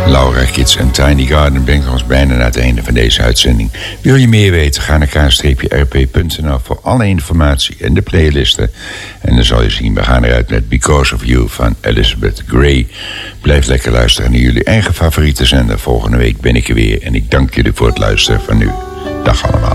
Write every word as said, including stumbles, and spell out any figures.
Laura Kids en Tiny Garden brengt ons bijna naar het einde van deze uitzending. Wil je meer weten? Ga naar k r p punt n l voor alle informatie en de playlisten. En dan zal je zien, we gaan eruit met Because of You van Elizabeth Gray. Blijf lekker luisteren naar jullie eigen favoriete zender. Volgende week ben ik er weer en ik dank jullie voor het luisteren van nu. Dag allemaal.